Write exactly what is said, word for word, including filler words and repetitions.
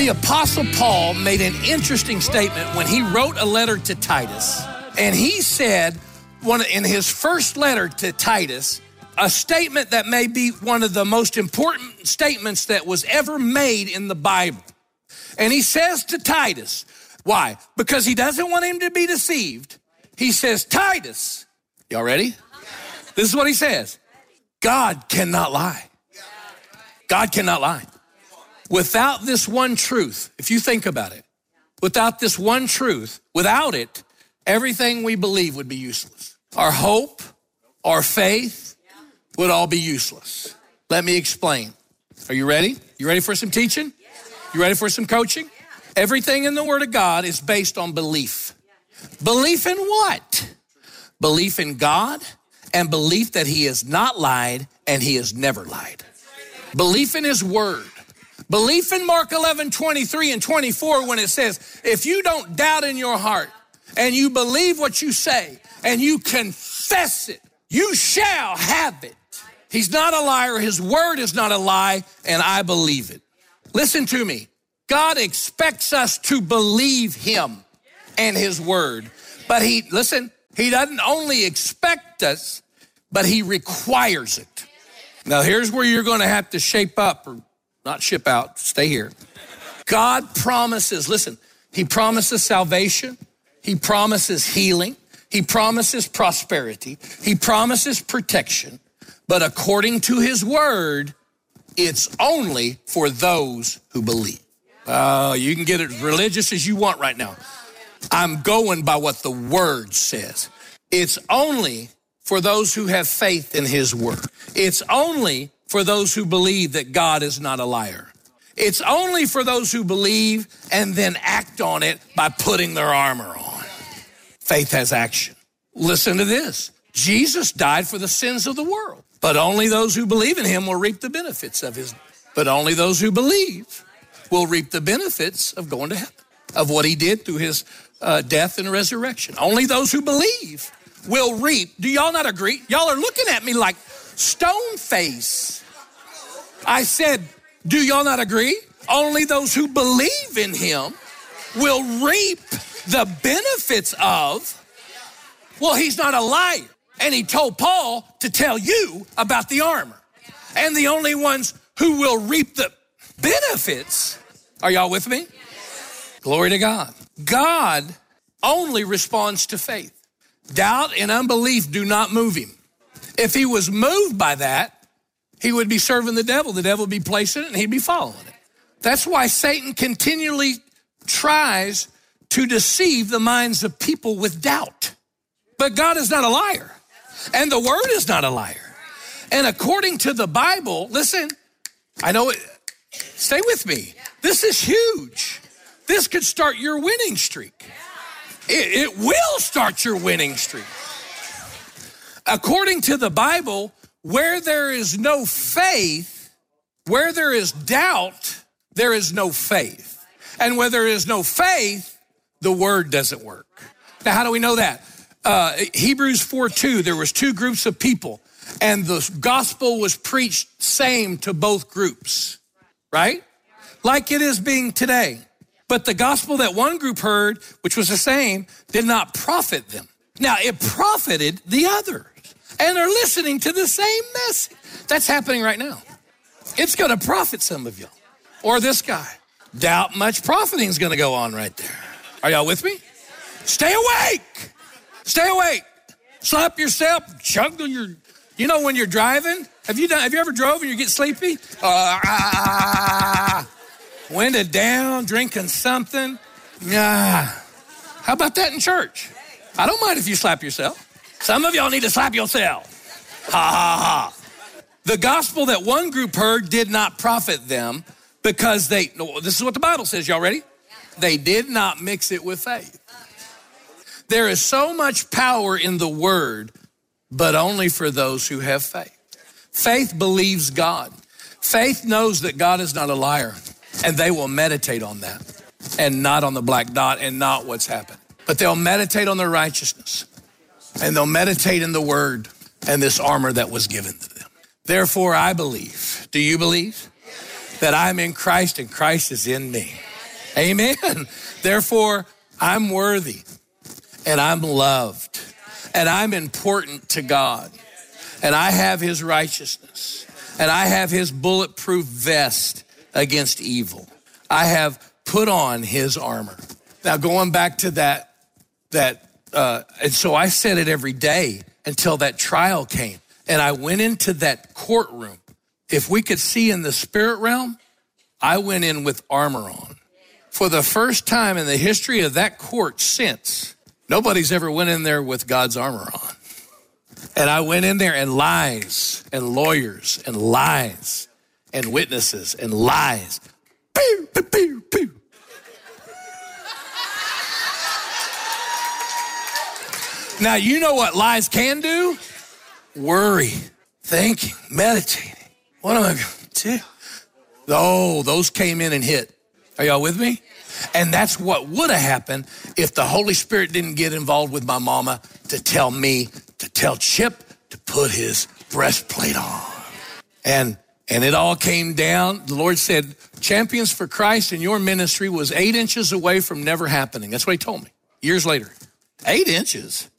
The Apostle Paul made an interesting statement when he wrote a letter to Titus. And he said, one in his first letter to Titus, a statement that may be one of the most important statements that was ever made in the Bible. And he says to Titus, why? Because he doesn't want him to be deceived. He says, Titus, y'all ready? This is what he says. God cannot lie. God cannot lie. Without this one truth, if you think about it, without this one truth, without it, everything we believe would be useless. Our hope, our faith would all be useless. Let me explain. Are you ready? You ready for some teaching? You ready for some coaching? Everything in the Word of God is based on belief. Belief in what? Belief in God and belief that He has not lied and He has never lied. Belief in His Word. Belief in Mark eleven, twenty-three and twenty-four when it says, if you don't doubt in your heart and you believe what you say and you confess it, you shall have it. He's not a liar. His word is not a lie, and I believe it. Listen to me. God expects us to believe Him and His word. But He, listen, He doesn't only expect us, but He requires it. Now, here's where you're going to have to shape up, or not ship out, stay here. God promises, listen, He promises salvation. He promises healing. He promises prosperity. He promises protection. But according to His word, it's only for those who believe. Oh, you can get as religious as you want right now. I'm going by what the word says. It's only for those who have faith in His word. It's only for those who believe that God is not a liar. It's only for those who believe and then act on it by putting their armor on. Faith has action. Listen to this. Jesus died for the sins of the world, but only those who believe in Him will reap the benefits of His. But only those who believe will reap the benefits of going to heaven, of what He did through His uh, death and resurrection. Only those who believe will reap. Do y'all not agree? Y'all are looking at me like stone face. I said, do y'all not agree? Only those who believe in Him will reap the benefits of. Well, He's not a liar. And He told Paul to tell you about the armor. And the only ones who will reap the benefits, are y'all with me? Glory to God. God only responds to faith. Doubt and unbelief do not move Him. If He was moved by that, He would be serving the devil. The devil would be placing it and He'd be following it. That's why Satan continually tries to deceive the minds of people with doubt. But God is not a liar. And the word is not a liar. And according to the Bible, listen, I know it, stay with me. This is huge. This could start your winning streak. It, it will start your winning streak. According to the Bible, where there is no faith, where there is doubt, there is no faith. And where there is no faith, the word doesn't work. Now, how do we know that? Uh, Hebrews four two, there was two groups of people, and the gospel was preached same to both groups, right? Like it is being today. But the gospel that one group heard, which was the same, did not profit them. Now, it profited the others, and they're listening to the same message. That's happening right now. It's going to profit some of y'all, or this guy. Doubt much profiting is going to go on right there. Are y'all with me? Stay awake. Stay awake. Slap yourself. Chug on your, you know when you're driving? Have you done? Have you ever drove and you get sleepy? Uh, ah, winded down, drinking something. Yeah. How about that in church? I don't mind if you slap yourself. Some of y'all need to slap yourself. Ha, ha, ha. The gospel that one group heard did not profit them because they, this is what the Bible says. Y'all ready? They did not mix it with faith. There is so much power in the word, but only for those who have faith. Faith believes God. Faith knows that God is not a liar, and they will meditate on that and not on the black dot and not what's happened. But they'll meditate on their righteousness, and they'll meditate in the word and this armor that was given to them. Therefore, I believe, do you believe? That I'm in Christ and Christ is in me. Amen. Therefore, I'm worthy and I'm loved and I'm important to God and I have his righteousness and I have his bulletproof vest against evil. I have put on his armor. Now going back to that, that, uh, and so I said it every day until that trial came. And I went into that courtroom. If we could see in the spirit realm, I went in with armor on. For the first time in the history of that court since, nobody's ever went in there with God's armor on. And I went in there and lies and lawyers and lies and witnesses and lies. Pew, pew, pew, pew. Now, you know what lies can do? Worry, thinking, meditating. What am I going to do? Oh, those came in and hit. Are y'all with me? And that's what would have happened if the Holy Spirit didn't get involved with my mama to tell me, to tell Chip to put his breastplate on. And and it all came down. The Lord said, Champions for Christ in your ministry was eight inches away from never happening. That's what he told me years later. Eight inches?